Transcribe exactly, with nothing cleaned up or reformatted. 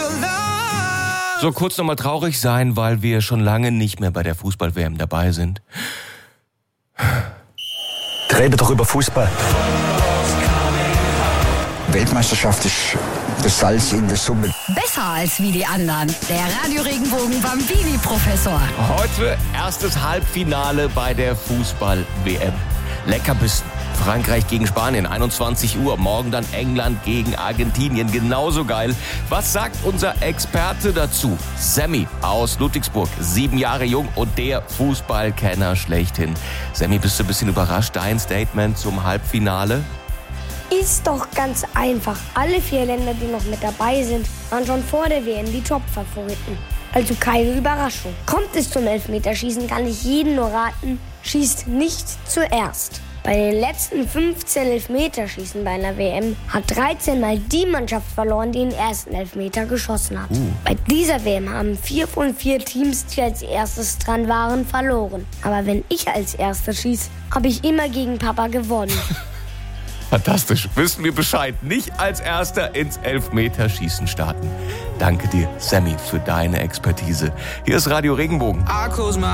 So, kurz nochmal traurig sein, weil wir schon lange nicht mehr bei der Fußball-W M dabei sind. Rede doch über Fußball. Weltmeisterschaft ist das Salz in der Suppe. Besser als wie die anderen. Der Radio Regenbogen Bambini-Professor. Heute erstes Halbfinale bei der Fußball-W M. Leckerbissen. Frankreich gegen Spanien, einundzwanzig Uhr. Morgen dann England gegen Argentinien. Genauso geil. Was sagt unser Experte dazu? Sammy aus Ludwigsburg, sieben Jahre jung und der Fußballkenner schlechthin. Sammy, bist du ein bisschen überrascht? Dein Statement zum Halbfinale? Ist doch ganz einfach. Alle vier Länder, die noch mit dabei sind, waren schon vor der W M die Top-Favoriten. Also keine Überraschung. Kommt es zum Elfmeterschießen, kann ich jeden nur raten, schießt nicht zuerst. Bei den letzten fünfzehn Elfmeterschießen bei einer W M hat dreizehn Mal die Mannschaft verloren, die den ersten Elfmeter geschossen hat. Uh. Bei dieser W M haben vier von vier Teams, die als erstes dran waren, verloren. Aber wenn ich als Erster schieße, habe ich immer gegen Papa gewonnen. Fantastisch. Wissen wir Bescheid. Nicht als Erster ins Elfmeterschießen starten. Danke dir, Sammy, für deine Expertise. Hier ist Radio Regenbogen.